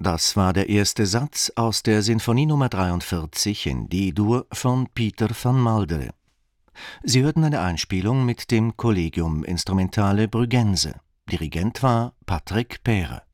Das war der erste Satz aus der Sinfonie Nr. 43 in D-Dur von Pieter van Maldere. Sie hörten eine Einspielung mit dem Collegium Instrumentale Bruggense. Dirigent war Patrick Peere.